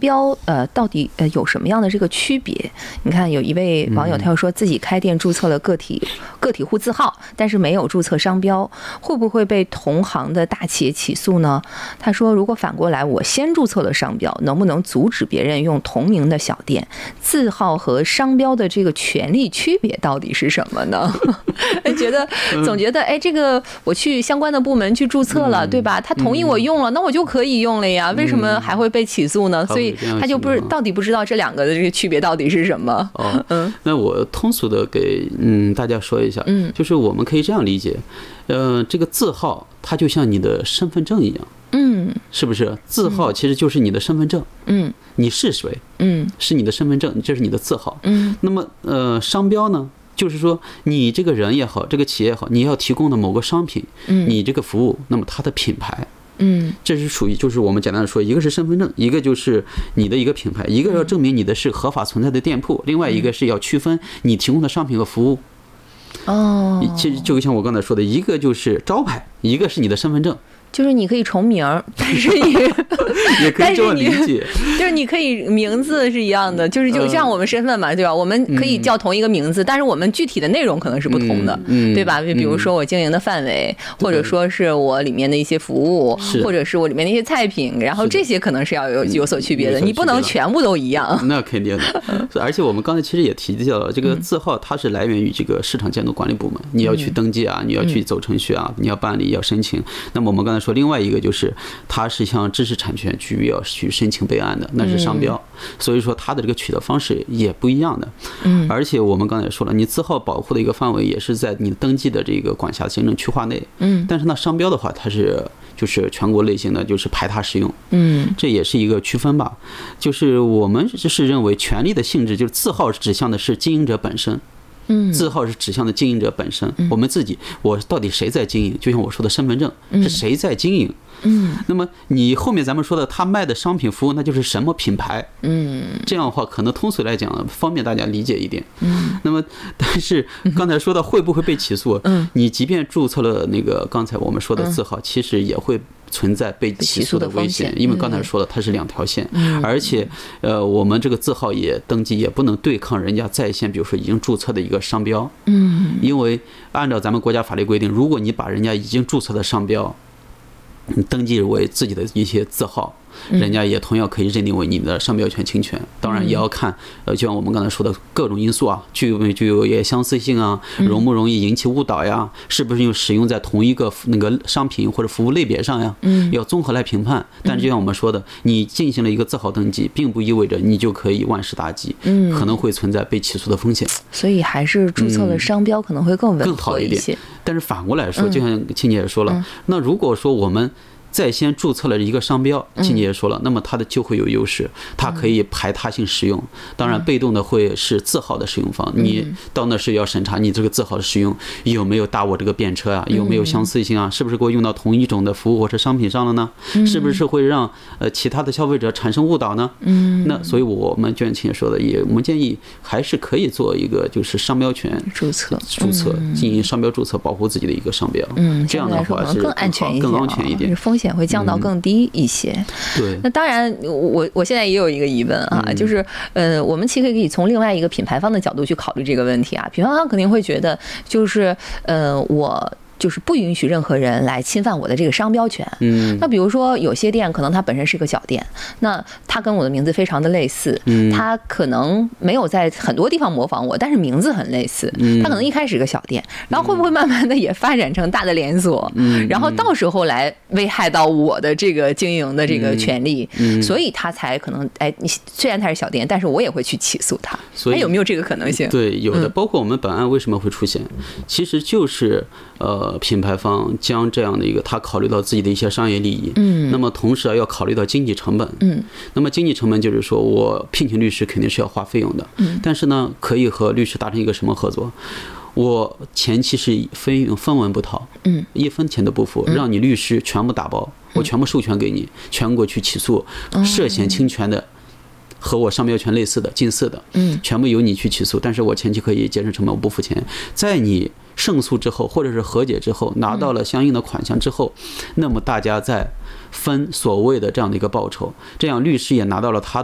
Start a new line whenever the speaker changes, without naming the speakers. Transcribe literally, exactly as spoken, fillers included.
标呃到底呃有什么样的这个区别？你看有一位网友他又说自己开店注册了个体个体户字号，但是没有注册商标，会不会被同行的大企业起诉呢？他说如果反过来我先注册了商标，能不能阻止别人用同名的小店？字号和商标的这个权利区别到底是什么呢？觉得总觉得哎，这个我去相关的部门去注册了，对吧？他同意我用了，那我就可以用了呀，为什么还会被起诉呢？所以他就不是到底不知道这两个的这个区别到底是什么。
哦，嗯，那我通俗的给嗯大家说一下，嗯，就是我们可以这样理解，呃，这个字号它就像你的身份证一样，嗯，是不是？字号其实就是你的身份证，嗯，你是谁，嗯，是你的身份证，这是你的字号，嗯。那么呃，商标呢？就是说，你这个人也好，这个企业也好，你要提供的某个商品，嗯，你这个服务，那么它的品牌，嗯，这是属于就是我们简单的说，一个是身份证，一个就是你的一个品牌，一个要证明你的是合法存在的店铺，另外一个是要区分你提供的商品和服务。哦，其实就像我刚才说的，一个就是招牌，一个是你的身份证。
就是你可以重名，但是你
也可以这么理解，
就是你可以名字是一样的，就是就像我们身份嘛，对吧？我们可以叫同一个名字，但是我们具体的内容可能是不同的，对吧？就比如说我经营的范围，或者说是我里面的一些服务，或者是我里面的一些菜品，然后这些可能是要有有所区别的，你不能全部都一样。
那肯定的，而且我们刚才其实也提到了，这个字号它是来源于这个市场监督管理部门，你要去登记啊，你要去走程序啊，你要办理要申请。那么我们刚才说另外一个就是它是向知识产权局要去申请备案的，那是商标，所以说它的这个取得方式也不一样的。嗯，而且我们刚才也说了，你字号保护的一个范围也是在你登记的这个管辖行政区划内。嗯，但是呢，商标的话，它是就是全国类型的，就是排他适用。嗯，这也是一个区分吧。就是我们是认为权利的性质，就是字号指向的是经营者本身。嗯，字号是指向的经营者本身，我们自己，我到底谁在经营？就像我说的身份证是谁在经营？嗯，那么你后面咱们说的他卖的商品服务，那就是什么品牌？嗯，这样的话可能通俗来讲方便大家理解一点。嗯，那么但是刚才说到会不会被起诉？嗯，你即便注册了那个刚才我们说的字号，其实也会存在被起诉的危险，因为刚才说了它是两条线，而且呃我们这个字号也登记也不能对抗人家在线，比如说已经注册的一个商标，嗯，因为按照咱们国家法律规定，如果你把人家已经注册的商标你登记为自己的一些字号，人家也同样可以认定为你的商标权侵权。当然也要看呃就像我们刚才说的各种因素啊，具有具有也相似性啊，容不容易引起误导呀，是不是用使用在同一个那个商品或者服务类别上呀，要综合来评判。但就像我们说的，你进行了一个字号登记并不意味着你就可以万事大吉，可能会存在被起诉的风险。所
以还是注册了商标可能会更稳
更好一点。但是反过来说，就像庆姐也说了，那如果说我们在先注册了一个商标，庆姐也说了，那么它的就会有优势，它可以排他性使用。当然，被动的会是字号的使用方，你到那是要审查你这个字号的使用有没有搭我这个便车啊，有没有相似性啊，是不是给我用到同一种的服务或者商品上了呢？是不是会让呃其他的消费者产生误导呢？那所以我们就像庆姐说的，也我们建议还是可以做一个就是商标权
注册，
注册进行商标注册，保护自己的一个商标。嗯，这样的话是
更安全一点，
更安全一点，
风险会降到更低一些。
嗯、对，
那当然我我现在也有一个疑问啊，嗯、就是呃，我们其实可以从另外一个品牌方的角度去考虑这个问题啊。品牌方肯定会觉得，就是呃，我。就是不允许任何人来侵犯我的这个商标权。嗯，那比如说有些店可能它本身是个小店，那它跟我的名字非常的类似，嗯，它可能没有在很多地方模仿我，但是名字很类似，嗯，它可能一开始是个小店，然后会不会慢慢的也发展成大的连锁，嗯，然后到时候来危害到我的这个经营的这个权利，嗯，所以它才可能哎，你虽然它是小店，但是我也会去起诉它，所以有没有这个可能性？
对，有的，包括我们本案为什么会出现，其实就是呃。品牌方将这样的一个，他考虑到自己的一些商业利益，嗯，那么同时啊要考虑到经济成本，嗯，那么经济成本就是说我聘请律师肯定是要花费用的，嗯，但是呢可以和律师达成一个什么合作？我前期是分用分文不掏，嗯，一分钱都不付，让你律师全部打包，我全部授权给你，全国去起诉涉嫌侵权的。和我商标权类似的近似的，嗯，全部由你去起诉，但是我前期可以节省成本，我不付钱。在你胜诉之后，或者是和解之后，拿到了相应的款项之后，那么大家再分所谓的这样的一个报酬，这样律师也拿到了他